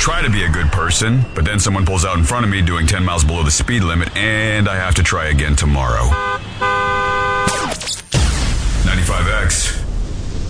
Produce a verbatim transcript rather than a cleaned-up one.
try to be a good person, but then someone pulls out in front of me doing ten miles below the speed limit, and I have to try again tomorrow.